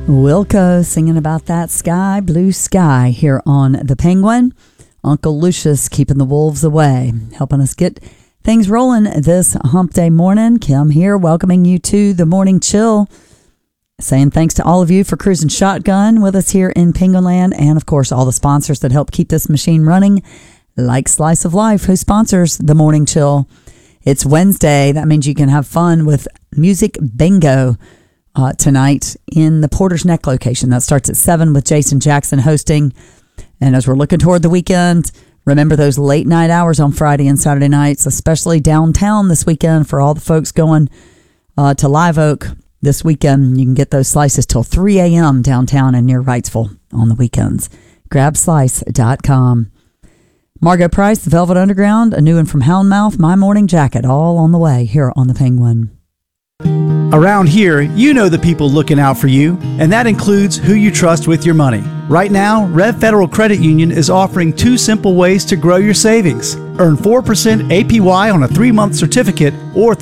Wilco singing about that sky, blue sky here on The Penguin. Uncle Lucius keeping the wolves away, helping us get things rolling this hump day morning. Kim here, welcoming you to the Morning Chill. Saying thanks to all of you for cruising shotgun with us here in Penguinland, and of course all the sponsors that help keep this machine running, like Slice of Life, who sponsors the Morning Chill. It's Wednesday. That means you can have fun with Music Bingo tonight in the Porter's Neck location. That starts at 7 with Jason Jackson hosting. And as we're looking toward the weekend, remember those late night hours on Friday and Saturday nights, especially downtown this weekend for all the folks going to Live Oak this weekend. You can get those slices till 3 a.m. downtown and near Wrightsville on the weekends. GrabSlice.com. Margo Price, The Velvet Underground, a new one from Houndmouth, My Morning Jacket, all on the way here on The Penguin. Around here, you know the people looking out for you, and that includes who you trust with your money. Right now, Rev Federal Credit Union is offering 2 simple ways to grow your savings. Earn 4% APY on a 3-month certificate or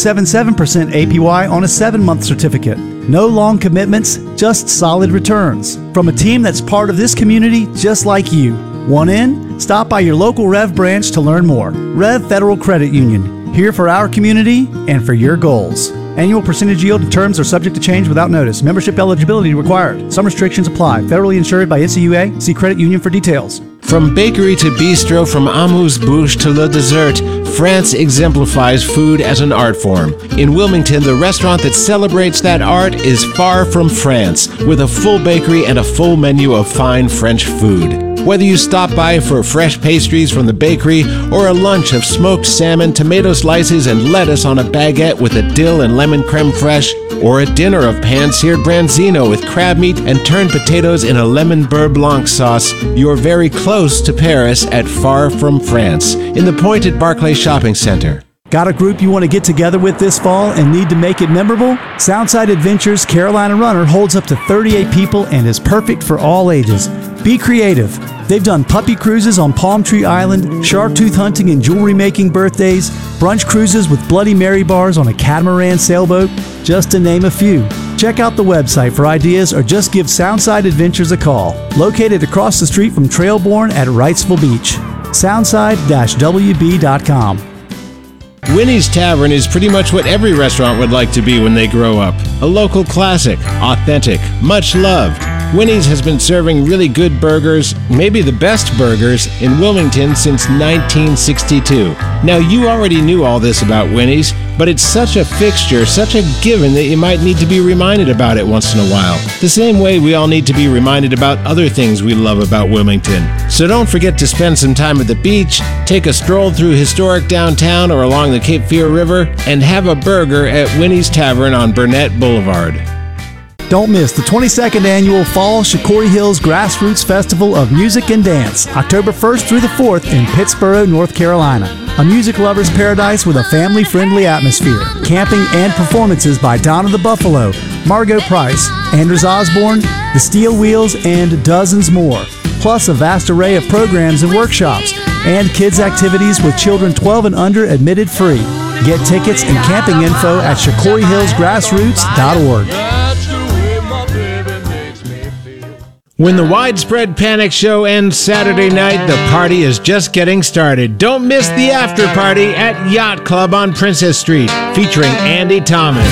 3.77% APY on a 7-month certificate. No long commitments, just solid returns. From a team that's part of this community just like you. Want in? Stop by your local Rev branch to learn more. Rev Federal Credit Union, here for our community and for your goals. Annual percentage yield and terms are subject to change without notice. Membership eligibility required. Some restrictions apply. Federally insured by NCUA. See credit union for details. From bakery to bistro, from amuse-bouche to le dessert, France exemplifies food as an art form. In Wilmington, the restaurant that celebrates that art is Far From France, with a full bakery and a full menu of fine French food. Whether you stop by for fresh pastries from the bakery or a lunch of smoked salmon, tomato slices, and lettuce on a baguette with a dill and lemon creme fraiche, or a dinner of pan-seared branzino with crab meat and turned potatoes in a lemon beurre blanc sauce, you're very close to Paris at Far From France, in the Pointed Barclay Shopping Center. Got a group you want to get together with this fall and need to make it memorable? Soundside Adventures Carolina Runner holds up to 38 people and is perfect for all ages. Be creative. They've done puppy cruises on Palm Tree Island, shark tooth hunting and jewelry making birthdays, brunch cruises with Bloody Mary bars on a catamaran sailboat, just to name a few. Check out the website for ideas or just give Soundside Adventures a call. Located across the street from Trailborn at Wrightsville Beach. Soundside-wb.com. Winnie's Tavern is pretty much what every restaurant would like to be when they grow up. A local classic, authentic, much loved. Winnie's has been serving really good burgers, maybe the best burgers, in Wilmington since 1962. Now, you already knew all this about Winnie's, but it's such a fixture, such a given that you might need to be reminded about it once in a while. The same way we all need to be reminded about other things we love about Wilmington. So don't forget to spend some time at the beach, take a stroll through historic downtown or along the Cape Fear River, and have a burger at Winnie's Tavern on Burnett Boulevard. Don't miss the 22nd annual Fall Shakori Hills Grassroots Festival of Music and Dance, October 1st through the 4th in Pittsboro, North Carolina. A music lover's paradise with a family-friendly atmosphere. Camping and performances by Donna the Buffalo, Margo Price, Anders Osborne, The Steel Wheels, and dozens more. Plus a vast array of programs and workshops, and kids' activities with children 12 and under admitted free. Get tickets and camping info at ShakoriHillsGrassroots.org. When the Widespread Panic show ends Saturday night, the party is just getting started. Don't miss the after party at Yacht Club on Princess Street, featuring Andy Thomas.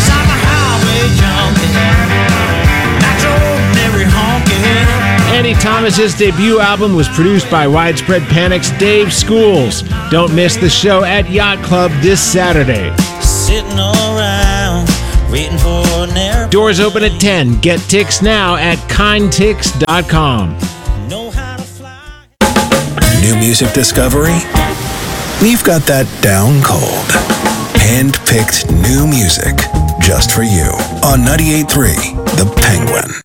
Andy Thomas's debut album was produced by Widespread Panic's Dave Schools. Don't miss the show at Yacht Club this Saturday. Sitting around waiting for an airplane. Doors open at 10. Get tickets now at kindtix.com. Know how to fly. New music discovery? We've got that down cold. Hand-picked new music just for you on 98.3 The Penguin.